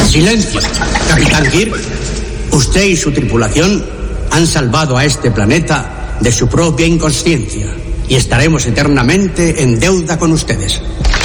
Silencio. Capitán Kirk, usted y su tripulación han salvado a este planeta de su propia inconsciencia y estaremos eternamente en deuda con ustedes.